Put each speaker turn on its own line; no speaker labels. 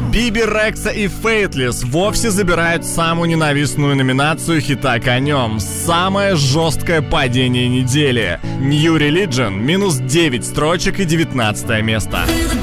Биби Рекса и Фейтлес вовсе забирают самую ненавистную номинацию хита конем. Самое жесткое падение недели. New Religion минус 9 строчек и 19 место.